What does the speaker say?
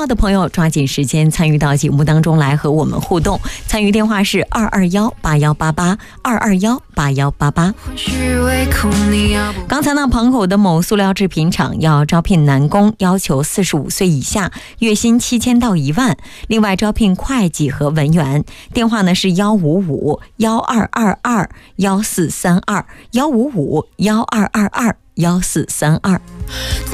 话的朋友抓紧时间参与到节目当中来和我们互动，参与电话是2218188，2218188。刚才呢，旁口的某塑料制品厂要招聘男工，要求45岁以下，月薪7000到1万，另外招聘会计和文员。电话呢是15512221432，15512221432。